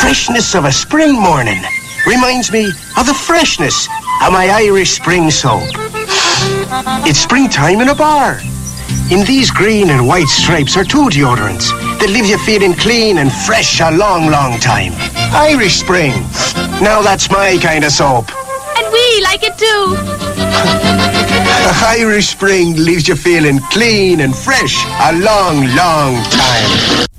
freshness of a spring morning reminds me of the freshness of my Irish spring soap. It's springtime in a bar. In these green and white stripes are two deodorants that leave you feeling clean and fresh a long, long time. Irish Spring. Now that's my kind of soap. And we like it too. Irish Spring leaves you feeling clean and fresh a long, long time.